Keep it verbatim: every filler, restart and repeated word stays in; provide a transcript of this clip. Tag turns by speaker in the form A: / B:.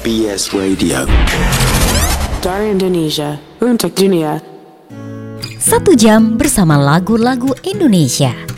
A: S B S Radio.
B: Dari Indonesia untuk dunia.
C: Satu jam bersama lagu-lagu Indonesia.